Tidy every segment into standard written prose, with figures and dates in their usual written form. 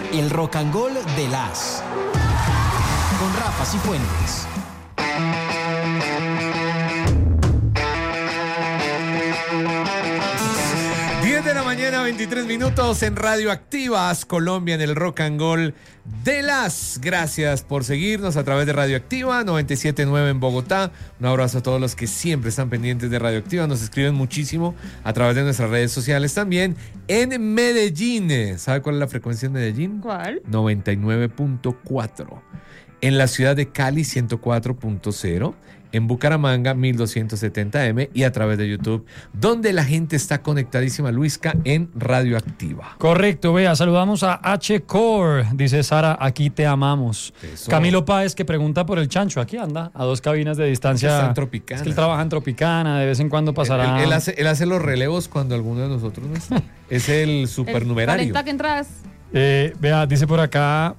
el Rock and Roll de las... con Rafa Cifuentes. 10 de la mañana, 23 minutos en Radioactivas Colombia, en el Rock and Roll de las. Gracias por seguirnos a través de Radioactiva 97.9 en Bogotá. Un abrazo a todos los que siempre están pendientes de Radioactiva. Nos escriben muchísimo a través de nuestras redes sociales también. En Medellín, ¿sabe cuál es la frecuencia en Medellín? ¿Cuál? 99.4. En la ciudad de Cali, 104.0. En Bucaramanga, 1270M, y a través de YouTube, donde la gente está conectadísima, Luisca, en Radioactiva. Correcto, vea, saludamos a H-Core, dice Sara, aquí te amamos. Eso. Camilo Páez, que pregunta por el chancho, aquí anda, a 2 cabinas de distancia. Está en Tropicana. Es que él trabaja en Tropicana, de vez en cuando pasará. Él hace los relevos cuando alguno de nosotros no está. Es el supernumerario. 40 que entras. Vea, dice por acá,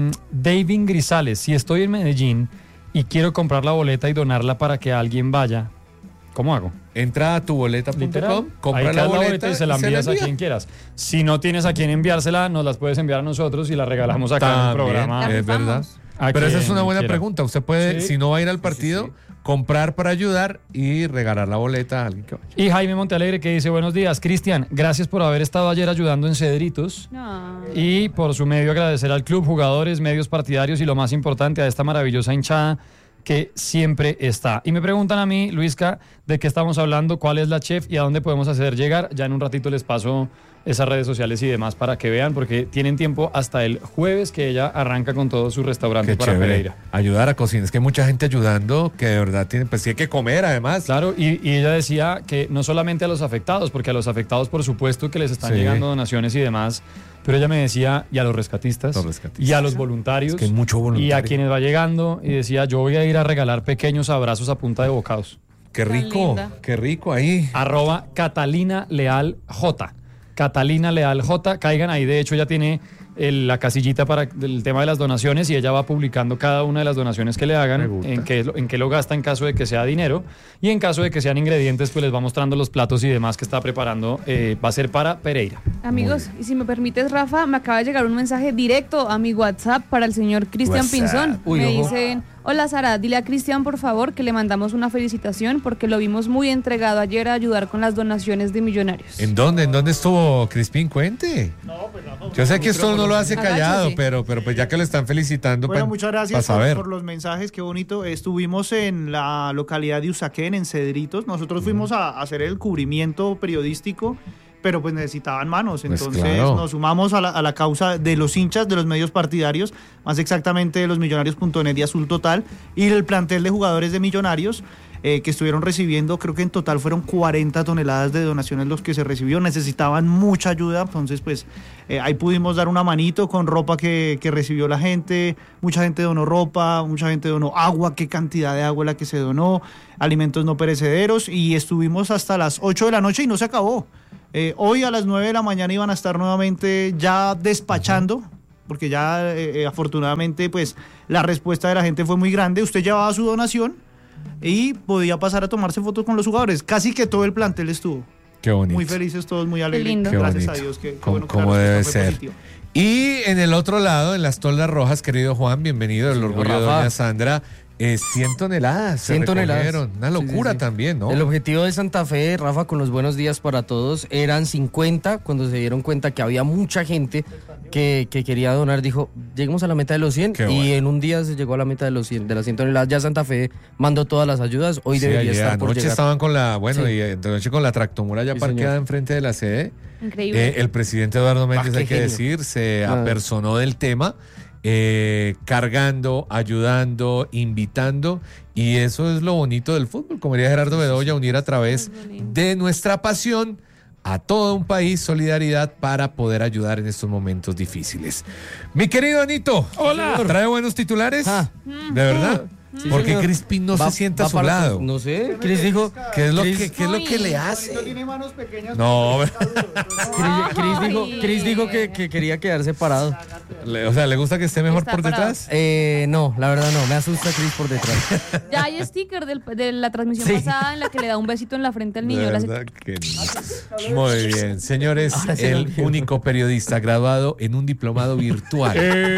David Grisales, si estoy en Medellín y quiero comprar la boleta y donarla para que alguien vaya, ¿cómo hago? Entra a tuboleta.com, compra ahí la cae boleta y se la envías a envía. quien quieras. Si no tienes a quien enviársela, nos las puedes enviar a nosotros y la regalamos acá en el programa. Es verdad. A Pero esa es quien una buena quiera. pregunta. Usted puede, Sí. si no va a ir al partido, comprar para ayudar y regalar la boleta a alguien que vaya. Y Jaime Montealegre, que dice, buenos días, Cristian, gracias por haber estado ayer ayudando en Cedritos. No. Y por su medio agradecer al club, jugadores, medios partidarios y lo más importante, a esta maravillosa hinchada que siempre está. Y me preguntan a mí, Luisca, de qué estamos hablando, cuál es la chef y a dónde podemos hacer llegar. Ya en un ratito les paso esas redes sociales y demás para que vean, porque tienen tiempo hasta el jueves que ella arranca con todos sus restaurantes Qué para chévere. Pereira. Ayudar a cocinar. Es que hay mucha gente ayudando que de verdad tiene, pues tiene que comer además. Claro, y ella decía que no solamente a los afectados, porque a los afectados por supuesto que les están Sí. llegando donaciones y demás, pero ella me decía, y a los rescatistas, y a los voluntarios, Es que hay mucho voluntario. y a quienes va llegando, y decía, yo voy a ir a regalar pequeños abrazos a punta de bocados. Qué Tan rico, linda. qué rico ahí. @ Catalina Leal J. Catalina Leal J. Caigan ahí, de hecho ella tiene la casillita para el tema de las donaciones y ella va publicando cada una de las donaciones que le Me hagan, gusta. en qué lo gasta en caso de que sea dinero, y en caso de que sean ingredientes, pues les va mostrando los platos y demás que está preparando. Va a ser para Pereira. Amigos, y si me permites, Rafa, me acaba de llegar un mensaje directo a mi WhatsApp para el señor Cristian WhatsApp. Pinzón. Uy, Me ojo. dicen, hola Sara, dile a Cristian por favor que le mandamos una felicitación porque lo vimos muy entregado ayer a ayudar con las donaciones de Millonarios. ¿En dónde? ¿En dónde estuvo Crispín? Cuente. Yo sé que esto no lo hace callado, Agáchese. pero pues ya que lo están felicitando, Bueno, pa- muchas pa gracias saber. por los mensajes, qué bonito. Estuvimos en la localidad de Usaquén, en Cedritos. Nosotros fuimos a hacer el cubrimiento periodístico, pero pues necesitaban manos. Pues Entonces claro. nos sumamos a la causa de los hinchas, de los medios partidarios, más exactamente de los Millonarios.net y Azul Total, y el plantel de jugadores de Millonarios. Que estuvieron recibiendo, creo que en total fueron 40 toneladas de donaciones los que se recibió, necesitaban mucha ayuda, entonces pues ahí pudimos dar una manito con ropa que recibió la gente, mucha gente donó ropa, mucha gente donó agua, qué cantidad de agua la que se donó, alimentos no perecederos, y estuvimos hasta las 8 de la noche y no se acabó. Hoy a las 9 de la mañana iban a estar nuevamente ya despachando, porque ya afortunadamente pues la respuesta de la gente fue muy grande, usted llevaba su donación y podía pasar a tomarse fotos con los jugadores. Casi que todo el plantel estuvo. Qué bonito. Muy felices todos, muy alegres. lindo. Qué Gracias bonito. a Dios. Que Como- bueno que como la debe respuesta fue ser. positiva. Y en el otro lado, en las toldas rojas, querido Juan, bienvenido, el orgullo de Rafa. doña Sandra. 100 toneladas. se 100 toneladas. recogieron. Una Sí, locura sí, sí. también, ¿no? El objetivo de Santa Fe, Rafa, con los buenos días para todos, eran 50. Cuando se dieron cuenta que había mucha gente que quería donar, dijo, lleguemos a la meta de los 100. Qué Y bueno. en un día se llegó a la meta de los 100, de las 100 toneladas. Ya Santa Fe mandó todas las ayudas. Hoy Sí, debería ayer estar por anoche llegar. estaban con la, bueno, Sí. y anoche con la tractomula ya Sí, parqueada señor. enfrente de la sede. Increíble. El presidente Eduardo Méndez, qué hay que genio. decir, se Ah. apersonó del tema, cargando, ayudando, invitando, y eso es lo bonito del fútbol, como diría Gerardo Bedoya, unir a través de nuestra pasión a todo un país, solidaridad para poder ayudar en estos momentos difíciles. Mi querido Anito, hola. ¿Trae buenos titulares? Ah. ¿De verdad? Sí, ¿Por qué señor. Crispín no Va- se sienta va a su para- lado? No sé, Cris dijo... ¿Qué es lo Cris- que, qué es lo que le hace? Tiene manos pequeñas. No, Cris dijo que quería quedar separado. O sea, ¿le gusta que esté mejor Está por parado. detrás? No, la verdad no, me asusta Cris por detrás. Ya hay sticker de la transmisión Sí. pasada en la que le da un besito en la frente al niño. De Le hace- verdad que no. Muy bien, señores, Ahora se me el olvidó. único periodista graduado en un diplomado virtual.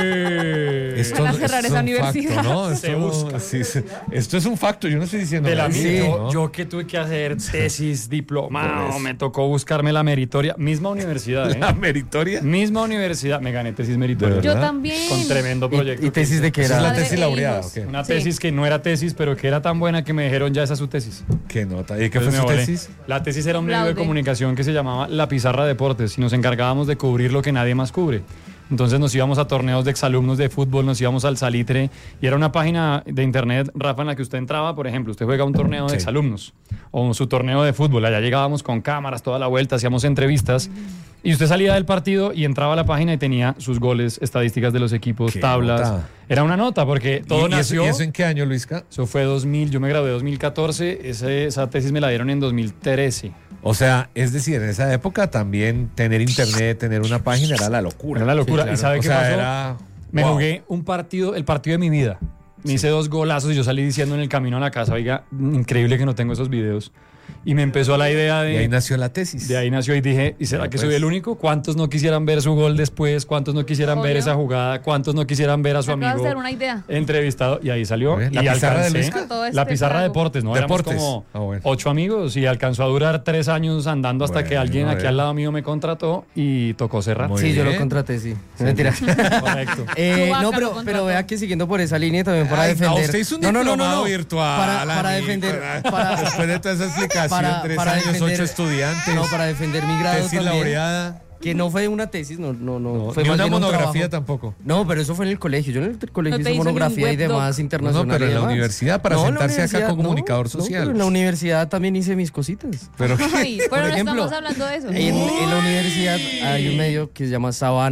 Esto, Van a esto cerrar es esa un universidad. facto, ¿no? Se Esto, busca. sí, sí. Esto es un facto, yo no estoy diciendo De la nada. mía, ¿no? yo que tuve que hacer tesis, Por diplomado, eso. me tocó buscarme la meritoria. Misma universidad, ¿eh? La meritoria. Misma universidad, me gané tesis ¿De meritoria. verdad? Yo también. Con tremendo proyecto. ¿Y tesis de qué Esa es era? la Madre tesis e laureada, hijos. ¿o qué? Una Sí. tesis que no era tesis, pero que era tan buena que me dijeron ya esa es su tesis. ¿Qué nota? ¿Y qué fue Entonces su me volé. tesis? La tesis era un medio de Fraude. comunicación que se llamaba La Pizarra Deportes y nos encargábamos de cubrir lo que nadie más cubre. Entonces nos íbamos a torneos de exalumnos de fútbol, nos íbamos al Salitre y era una página de internet, Rafa, en la que usted entraba, por ejemplo, usted juega un torneo de Sí. exalumnos o su torneo de fútbol, allá llegábamos con cámaras toda la vuelta, hacíamos entrevistas y usted salía del partido y entraba a la página y tenía sus goles, estadísticas de los equipos, Qué tablas. nota. Era una nota porque todo ¿Y nació... eso en qué año, Luisca? Eso fue 2000, yo me gradué en 2014, esa tesis me la dieron en 2013. O sea, es decir, en esa época también tener internet, tener una página era la locura. Era la locura. Sí, claro. ¿Y sabe O qué sea, pasó? era... Me wow. jugué un partido, el partido de mi vida. Me hice 2 golazos y yo salí diciendo en el camino a la casa, oiga, increíble que no tengo esos videos. Y me empezó la idea Y ahí de... nació la tesis. De ahí nació y dije, ¿y será Ya, que pues. soy el único? ¿Cuántos no quisieran ver su gol después? ¿Cuántos no quisieran ver Obvio. esa jugada? ¿Cuántos no quisieran ver a su Me acabas amigo de dar una idea. entrevistado? Y ahí salió. ¿La y pizarra de alcancé- Luisca? Todo este La pizarra de trago. deportes, ¿no? Deportes. Éramos como Ah, bueno. 8 amigos y alcanzó a durar 3 años andando hasta que Bueno, alguien a aquí ver. al lado mío me contrató y tocó cerrar. Muy Sí, yo lo bien. contraté, sí. Mentira. Correcto. Chewbacca No, lo pero contrató. vea que siguiendo por esa línea también para Ay, no, defender. usted hizo un diplomado virtual. Para amigo. defender. Para, Después de toda esa explicación, para 3 años, defender- 8 estudiantes. No, para defender mi grado tesis también, laureada. que no fue una tesis, no fue Ni más una bien un monografía trabajo. tampoco. No, pero eso fue en el colegio. Yo en el colegio No te hice hizo ni un monografía y webdoc. demás No, internacional. pero y en la demás. universidad, para No, en la sentarse acá universidad, como comunicador no, social. pero en la universidad también hice mis cositas. Pero Ay, pero Por no ejemplo, estamos hablando de eso. En la universidad hay un medio que se llama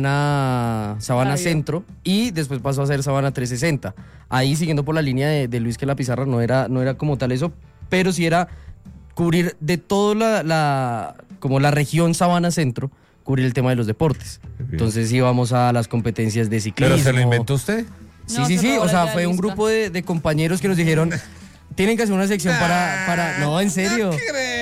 Sabana Radio. Centro y después pasó a ser Sabana 360. Ahí siguiendo por la línea de Luis que la pizarra no era como tal eso, pero sí era cubrir de toda como la región Sabana Centro, cubrir el tema de los deportes. Bien. Entonces íbamos a las competencias de ciclismo. ¿Pero se lo inventó usted? Sí, No, sí, se sí. robó O la sea, idea fue de un Luisca. grupo de compañeros que nos dijeron, tienen que hacer una sección para... No, en serio.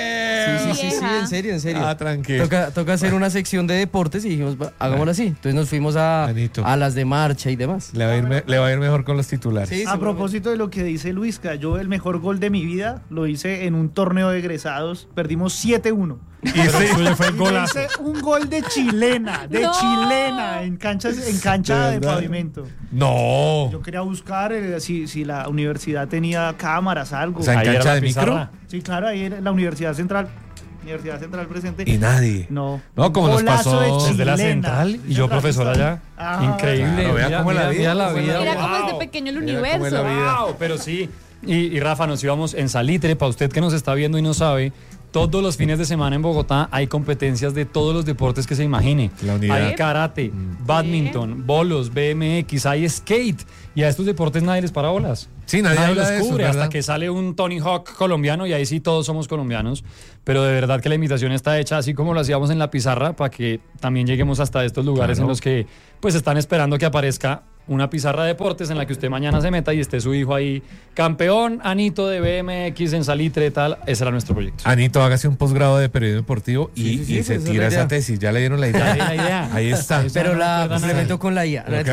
Sí, Vieja. en serio. Ah, tranquilo. Toca hacer una sección de deportes y dijimos, hagámoslo así. Entonces nos fuimos Anito. a las de marcha y demás. Le va a ir mejor con los titulares. Sí, A propósito de lo que dice Luisca, yo el mejor gol de mi vida lo hice en un torneo de egresados. Perdimos 7-1. Y ese suyo fue Y me golazo. hice un gol de chilena, No. en cancha ¿De de verdad? pavimento. No. Yo quería buscar si la universidad tenía cámaras, algo. O sea, en Ahí era cancha la de micro. pizarra. Sí, claro, ahí en la Universidad Central presente. Y nadie. No. No, como nos Golazo pasó de Desde la chilena. central y yo profesor allá. Ah, Increíble. claro, vea mira, cómo la mira, vida, mira la cómo vida. Mira cómo es de wow. pequeño el Mira cómo es universo. la vida. Wow, pero sí. Y Rafa, nos íbamos en Salitre, para usted que nos está viendo y no sabe, todos los fines de semana en Bogotá hay competencias de todos los deportes que se imagine. La unidad. Hay karate, badminton, bolos, BMX, hay skate. Y a estos deportes nadie les para bolas. Sí, nadie habla los de eso, cubre ¿verdad? hasta que sale un Tony Hawk colombiano y ahí sí todos somos colombianos. Pero de verdad que la invitación está hecha así como lo hacíamos en la pizarra para que también lleguemos hasta estos lugares Claro. en los que pues están esperando que aparezca una pizarra de deportes en la que usted mañana se meta y esté su hijo ahí, campeón Anito de BMX en Salitre, tal. Ese era nuestro proyecto. Anito, hágase un posgrado de periodismo deportivo y, Sí, sí, y sí, se pues esa tira es la esa idea. tesis. Ya le dieron la idea. Ya di la idea. Ahí está. Eso Pero no la recuerda complemento nada. con la IA. Lo que-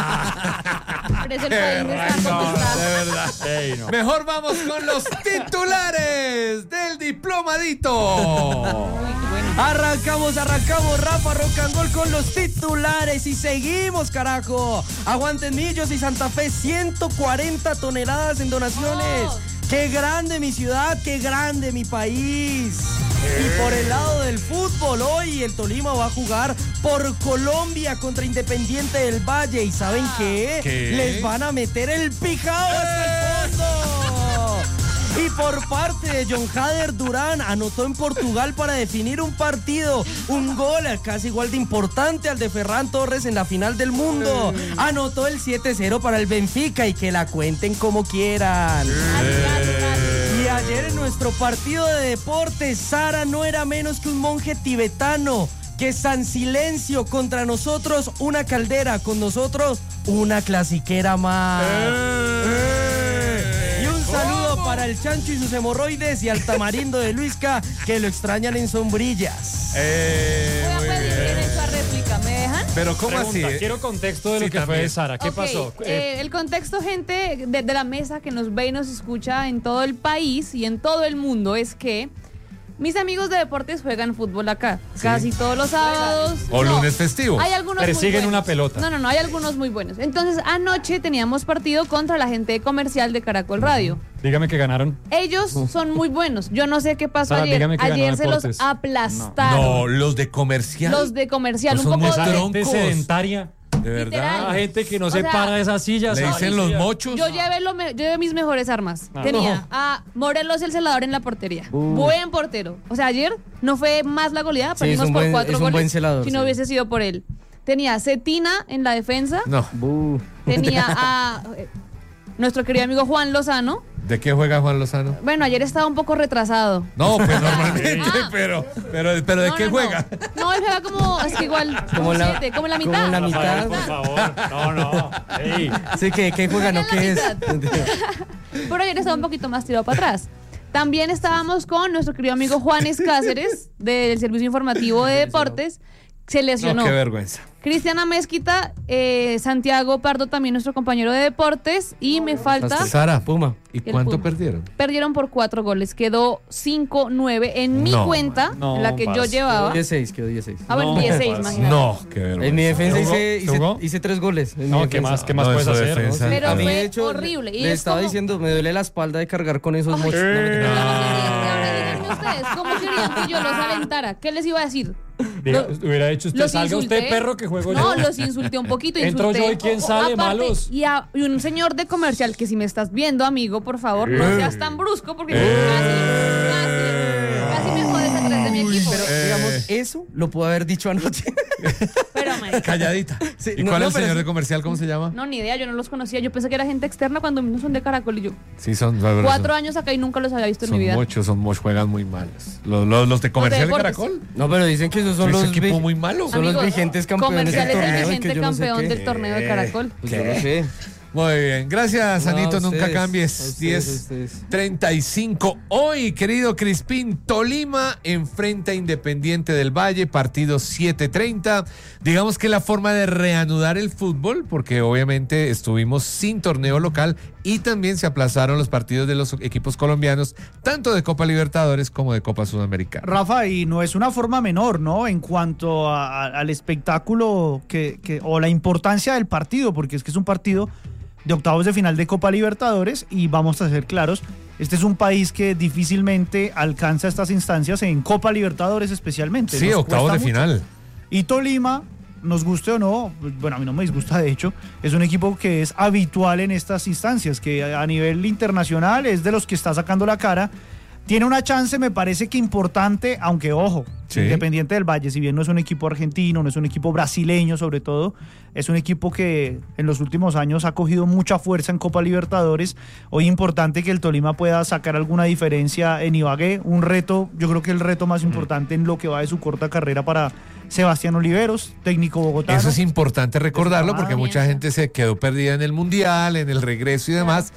Pero es el país donde están contestando. De verdad. Ey, no. Mejor vamos con los titulares del diplomadito. Arrancamos, Rafa Rocangol con los titulares y seguimos, carajo. Aguanten Millos y Santa Fe, 140 toneladas en donaciones. Qué grande mi ciudad, qué grande mi país. Y por el lado del fútbol, hoy el Tolima va a jugar por Colombia contra Independiente del Valle. ¿Y saben qué? ¿Qué? Les van a meter el pijao hasta el fondo. Y por parte de John Hader, Durán anotó en Portugal para definir un partido. Un gol casi igual de importante al de Ferran Torres en la final del mundo. Anotó el 7-0 para el Benfica y que la cuenten como quieran. Y ayer en nuestro partido de deportes, Sara no era menos que un monje tibetano que San Silencio contra nosotros, una caldera, con nosotros, una clasiquera más. Y un saludo para el Chancho y sus hemorroides y al Tamarindo de Luisca, que lo extrañan en sombrillas. Voy a Muy pedir bien. derecho a réplica, ¿me dejan? Pero ¿cómo Pregunta, así? quiero contexto de lo Sí, que fue también. Sara. ¿Qué Ok, pasó? el contexto, gente de la mesa que nos ve y nos escucha en todo el país y en todo el mundo es que mis amigos de deportes juegan fútbol acá, casi todos los sábados. O lunes festivo. Hay algunos Persiguen muy buenos. una pelota. No, hay algunos muy buenos. Entonces, anoche teníamos partido contra la gente de comercial de Caracol Radio. Dígame que ganaron. Ellos son muy buenos. Yo no sé qué pasó Sara, ayer. dígame que ganó Ayer se los Deportes. aplastaron. No, los de comercial. Los de comercial, Pues un son poco muy de... troncos. Gente sedentaria. De verdad. La gente que no O se sea, para de esas sillas. Le dicen los mochos. Yo llevé mis mejores armas. Ah. Tenía a Morelos el celador en la portería. Buen portero. O sea, ayer no fue más la goleada, Sí, perdimos es un por buen- 4 es un goles. buen celador, si no sí. hubiese sido por él. Tenía a Cetina en la defensa. No. Tenía a nuestro querido amigo Juan Lozano. ¿De qué juega Juan Lozano? Bueno, ayer estaba un poco retrasado. No, pues normalmente, Ah. pero ¿de No, qué no, juega? No, él juega como, es que igual, como la mitad. como la mitad. Por favor. No. Ey. Sí, ¿qué juegan o qué es? Pero ayer estaba un poquito más tirado para atrás. También estábamos con nuestro querido amigo Juanes Cáceres, del Servicio Informativo de Deportes. Se lesionó. No, qué vergüenza. Cristiana Mezquita, Santiago Pardo, también nuestro compañero de deportes. Y me falta... Sara, Puma. ¿y El cuánto Puma. perdieron? Perdieron por 4 goles. Quedó 5-9 en mi No, cuenta, no, en la que yo parce. llevaba. 16, quedó 16. Ah, bueno, No, 16, parce. imagínate. No, qué vergüenza. En mi defensa ¿Jugó? hice, ¿Jugó? hice 3 goles. en mi No, ¿qué defensa. más? ¿Qué más No, puedes eso hacer? defensa. Pero A mí, fue de hecho, horrible. Y le es estaba como- diciendo, me duele la espalda de cargar con esos mochos. Ahora díganme ustedes, ¿cómo querían que yo los alentara? ¿Qué les iba a decir? Diga, hubiera hecho usted, Los salga usted, insulté. perro, que juego No, yo. los insulté un poquito. Entro insulté. yo y ¿quién sale? Malos. Y un señor de comercial que si me estás viendo, amigo, por favor, no seas tan brusco porque casi me jodes a 3 de mi equipo. Pero, digamos, eso lo pudo haber dicho anoche. Pero, marica, Calladita. Sí, ¿Y no, cuál no, es el pero señor sí. de comercial? ¿Cómo se llama? no, ni idea, yo no los conocía. Yo pensé que era gente externa cuando no son de Caracol y yo. Sí, son. la verdad, 4 años acá y nunca los había visto en mi vida. son muchos, juegan muy malos. Los de comercial de deportes. Caracol. No, pero dicen que esos son Es los un equipo vi- muy malo. Son los Amigos, vigentes campeones Comercial del es el torneo, vigente que yo no sé campeón qué. del torneo de Caracol. Pues yo no sé. Muy bien, gracias No, Anito, a nunca ustedes, cambies. a ustedes, a ustedes. 10:35. Hoy, querido Crispín, Tolima enfrenta a Independiente del Valle, partido 7:30. Digamos que la forma de reanudar el fútbol, porque obviamente estuvimos sin torneo local y también se aplazaron los partidos de los equipos colombianos, tanto de Copa Libertadores como de Copa Sudamericana. Rafa, y no es una forma menor, ¿no? En cuanto al espectáculo o la importancia del partido, porque es que es un partido de octavos de final de Copa Libertadores y vamos a ser claros, este es un país que difícilmente alcanza estas instancias en Copa Libertadores especialmente. Sí, Nos octavos de cuesta mucho. final. Y Tolima, nos guste o no, bueno, a mí no me disgusta de hecho, es un equipo que es habitual en estas instancias, que a nivel internacional es de los que está sacando la cara. Tiene una chance, me parece que importante, aunque ojo, Sí. Independiente del Valle, si bien no es un equipo argentino, no es un equipo brasileño sobre todo, es un equipo que en los últimos años ha cogido mucha fuerza en Copa Libertadores. Hoy importante que el Tolima pueda sacar alguna diferencia en Ibagué, un reto, yo creo que el reto más importante en lo que va de su corta carrera para Sebastián Oliveros, técnico bogotano. Eso es importante recordarlo porque Comienza. mucha gente se quedó perdida en el Mundial, en el regreso y demás.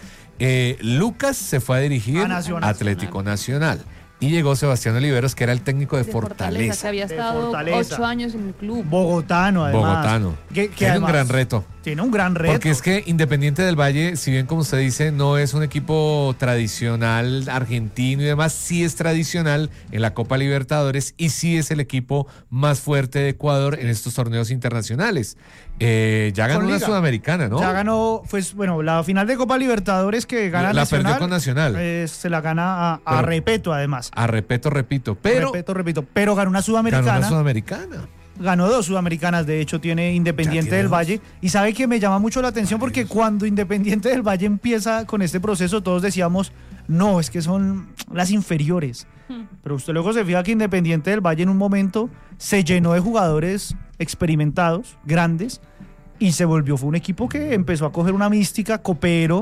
Lucas se fue a dirigir A Nacional. Atlético Nacional y llegó Sebastián Oliveros, que era el técnico de Que Fortaleza. había De estado Fortaleza. 8 años en el club. Bogotano, además. Bogotano. Que Tiene un además gran reto. Tiene un gran reto. Porque es que Independiente del Valle, si bien como usted dice, no es un equipo tradicional argentino y demás, sí es tradicional en la Copa Libertadores y sí es el equipo más fuerte de Ecuador en estos torneos internacionales. Ya ganó Con una Liga. Sudamericana, ¿no? Ya ganó, pues bueno, la final de Copa Libertadores que gana La Nacional. perdió con Nacional. Se la gana a Pero- Repeto, además. Repito, pero Repito. Pero ganó una Sudamericana. ganó una Sudamericana. Ganó 2 Sudamericanas, de hecho tiene Independiente tiene del 2. Valle. Y sabe que me llama mucho la atención porque cuando Independiente del Valle empieza con este proceso, todos decíamos, no, es que son las inferiores. Pero usted luego se fija que Independiente del Valle en un momento se llenó de jugadores experimentados, grandes, y fue un equipo que empezó a coger una mística, copero,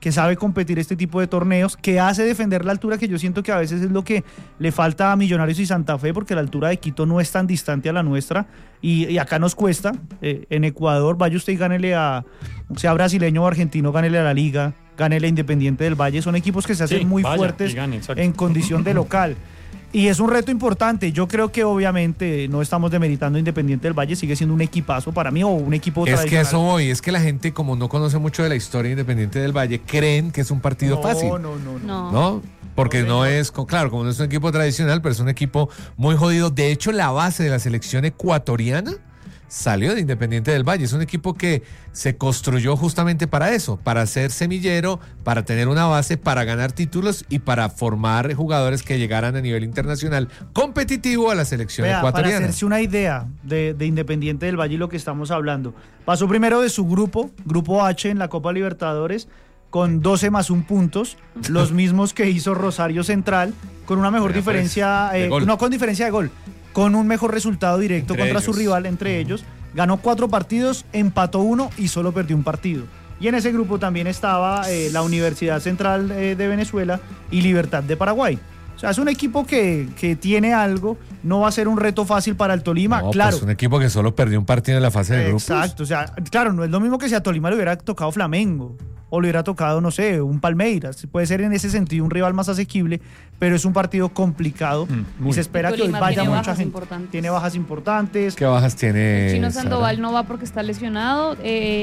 que sabe competir este tipo de torneos, que hace defender la altura, que yo siento que a veces es lo que le falta a Millonarios y Santa Fe, porque la altura de Quito no es tan distante a la nuestra, y acá nos cuesta. En Ecuador, vaya usted y gánele sea brasileño o argentino, gánele a la Liga, gánele a Independiente del Valle, son equipos que se hacen muy fuertes en condición de local. Y es un reto importante. Yo creo que obviamente no estamos demeritando Independiente del Valle, sigue siendo un equipazo para mí, o un equipo tradicional. Es que eso voy, es que la gente, como no conoce mucho de la historia de Independiente del Valle, creen que es un partido fácil. No, porque no es, claro, como no es un equipo tradicional, pero es un equipo muy jodido. De hecho, la base de la selección ecuatoriana salió de Independiente del Valle. Es un equipo que se construyó justamente para eso, para ser semillero, para tener una base, para ganar títulos y para formar jugadores que llegaran a nivel internacional competitivo a la selección ecuatoriana. Para hacerse una idea de Independiente del Valle y lo que estamos hablando, pasó primero de su grupo H en la Copa Libertadores, con 12 más 1 puntos, los mismos que hizo Rosario Central, con una mejor diferencia, no con diferencia de gol, con un mejor resultado directo contra su rival entre ellos. Ganó 4 partidos, empató 1 y solo perdió un partido. Y en ese grupo también estaba la Universidad Central de Venezuela y Libertad de Paraguay. O sea, es un equipo que tiene algo, no va a ser un reto fácil para el Tolima, no, claro. Pues un equipo que solo perdió un partido en la fase de grupos. Exacto, o sea, claro, no es lo mismo que si a Tolima le hubiera tocado Flamengo, o le hubiera tocado, no sé, un Palmeiras. Puede ser en ese sentido un rival más asequible, pero es un partido complicado y se espera que hoy vaya mucha gente. Tiene bajas importantes. ¿Qué bajas tiene? El Chino Sandoval no va porque está lesionado.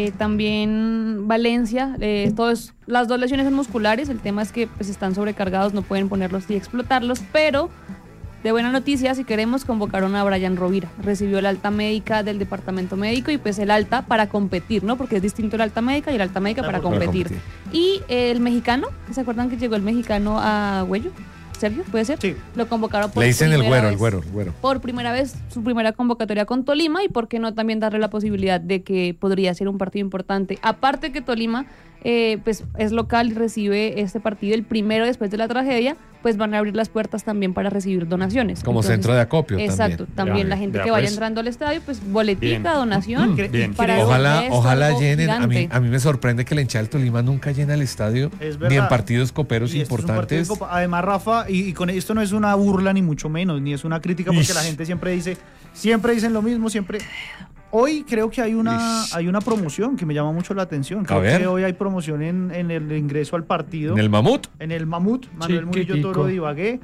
También Valencia, las 2 lesiones son musculares. El tema es que pues están sobrecargados, no pueden ponerlos y explotarlos, pero de buena noticia, si queremos, convocaron a Brian Rovira. Recibió el alta médica del departamento médico y pues el alta para competir, ¿no? Porque es distinto el alta médica y el alta médica para competir. Y el mexicano, ¿se acuerdan que llegó el mexicano a Güello? ¿Sergio? ¿Puede ser? Sí. Lo convocaron por Le dicen primera el güero. Por primera vez, su primera convocatoria con Tolima, y por qué no también darle la posibilidad de que podría ser un partido importante. Aparte que Tolima pues es local y recibe este partido el primero después de la tragedia, pues van a abrir las puertas también para recibir donaciones. Como centro de acopio. Exacto, también la gente que vaya entrando al estadio, pues boletica, donación. Para ojalá llenen. A mí me sorprende que la hinchada del Tolima nunca llena el estadio, ni en partidos coperos importantes. Además, Rafa, y con esto no es una burla ni mucho menos, ni es una crítica, porque la gente siempre dicen lo mismo, siempre. Hoy creo que hay una promoción que me llama mucho la atención. Creo que hoy hay promoción en el ingreso al partido. ¿En el Mamut? En el Mamut, Manuel Murillo Toro de Ibagué.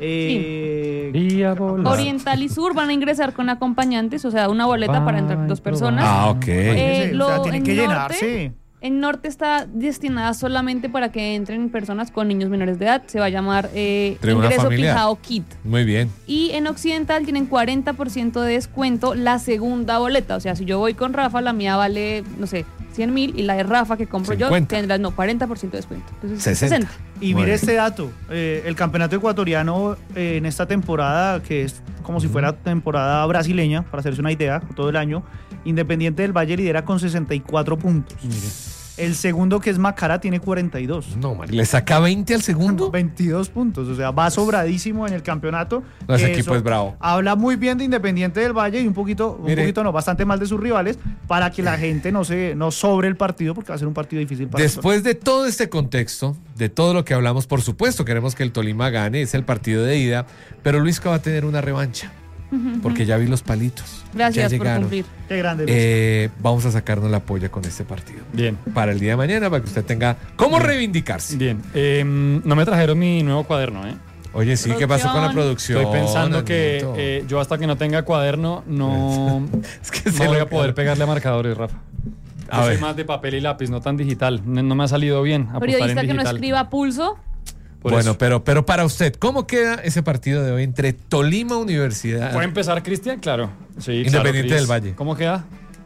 Oriental y Sur van a ingresar con acompañantes, o sea, una boleta para entrar 2 personas. Ok. Tienen que llenarse. En Norte está destinada solamente para que entren personas con niños menores de edad. Se va a llamar Ingreso Fijado Kit. Muy bien. Y en Occidental tienen 40% de descuento la segunda boleta. O sea, si yo voy con Rafa, la mía vale, no sé, 100.000, y la de Rafa que compro 50. yo tendrá 40% de descuento. Entonces, 60. Y mire este dato, el campeonato ecuatoriano en esta temporada, que es como si fuera temporada brasileña, para hacerse una idea, todo el año, Independiente del Valle lidera con 64 puntos. Mire. El segundo, que es Macará, tiene 42. No, man, ¿le saca 20 al segundo? 22 puntos, o sea, va sobradísimo en el campeonato. No, ese equipo es bravo. Habla muy bien de Independiente del Valle y bastante mal de sus rivales, para que la gente no sobre el partido, porque va a ser un partido difícil para Después de todo este contexto, de todo lo que hablamos, por supuesto, queremos que el Tolima gane, es el partido de ida, pero Luisca va a tener una revancha. Porque ya vi los palitos. Gracias por cumplir. Qué grande. Vamos a sacarnos la polla con este partido. Bien. Para el día de mañana, para que usted tenga cómo reivindicarse. Bien. No me trajeron mi nuevo cuaderno, ¿eh? Oye, sí, ¿qué pasó con la producción? Estoy pensando que yo hasta que no tenga cuaderno no voy a poder pegarle a marcadores, Rafa. Yo soy más de papel y lápiz, no tan digital. No me ha salido bien apostar en periodista digital. Que no escriba a pulso. Bueno, pero para usted, ¿cómo queda ese partido de hoy entre Tolima Universidad? ¿Puede empezar, Cristian? Claro. Sí, Independiente del Valle. ¿Cómo queda?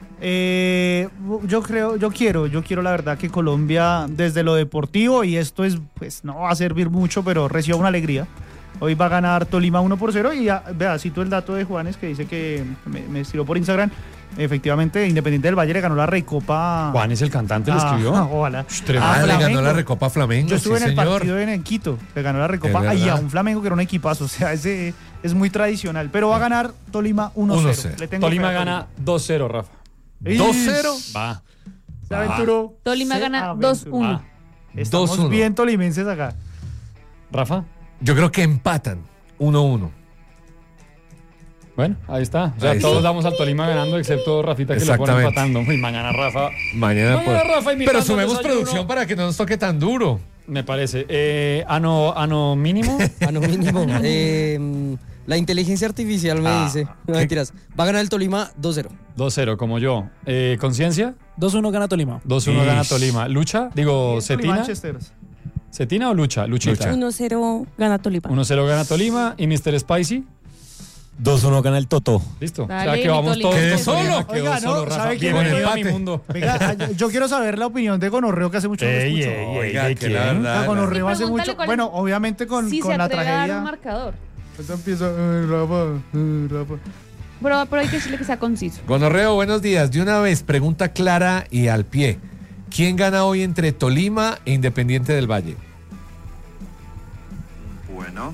Yo quiero la verdad que Colombia, desde lo deportivo, y esto pues no va a servir mucho, pero reciba una alegría. Hoy va a ganar Tolima 1-0 y ya, vea, cito el dato de Juanes que dice que me escribió por Instagram. Efectivamente, Independiente del Valle le ganó la Recopa. Juanes, el cantante, lo escribió. Ojalá. Le ganó la Recopa Flamengo. Yo estuve en el partido en Quito, le ganó la Recopa y a un Flamengo que era un equipazo. O sea, ese es muy tradicional. Pero va a ganar Tolima 1-0. Tolima gana 2-0, Rafa. 2-0. Va. Se aventuró. Tolima gana 2-1. Estamos 2-1. bien tolimenses acá. Rafa. Yo creo que empatan 1-1. Bueno, ahí está. O sea, Ahí todos está. damos al Tolima ganando, excepto Rafita que lo pone Exactamente. empatando. Y mañana Rafa. Mañana Mañana Rafa invitando Pero al sumemos desayuno. producción para que no nos toque tan duro. Me parece. Ano mínimo. A lo mínimo. La inteligencia artificial me dice. No, mentiras. Va a ganar el Tolima 2-0. 2-0, como yo. ¿Conciencia? 2-1 gana Tolima. 2-1 gana Tolima. ¿Lucha? Digo, ¿Cetina? Manchesteros. ¿Cetina o Lucha? Luchita. 1-0 gana Tolima. 1-0 gana Tolima. ¿Y Mr. Spicy? 2-1 gana el Toto. Listo. Dale, o sea que mi vamos Tolima. todos. Quedé con solo. Tolima, quedó Oiga, solo, ¿no? Rafa. ¿Sabe qué? Bienvenido a mi Empate. mundo. Venga, yo quiero saber la opinión de Gonorreo, que hace mucho no lo Ey, escucho. ey, Oiga, ey, que ¿quién? la verdad. Gonorreo hace Pregúntale mucho. cuál es- Bueno, obviamente con Si se la atreve a dar un tragedia. marcador. Entonces empieza, Rafa. Pero hay que decirle que sea conciso. Gonorreo, buenos días. De una vez, pregunta clara y al pie. ¿Quién gana hoy entre Tolima e Independiente del Valle? Bueno,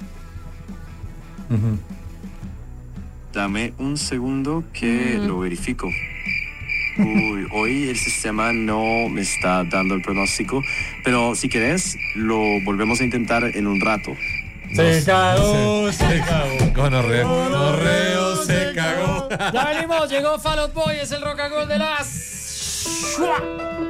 Ujú. dame un segundo que lo verifico. Uy, hoy el sistema no me está dando el pronóstico, pero si querés, lo volvemos a intentar en un rato. Se cagó, se cagó. Gonorreo se cagó. Ya venimos, llegó Fall Out Boy, es el rock and roll de las.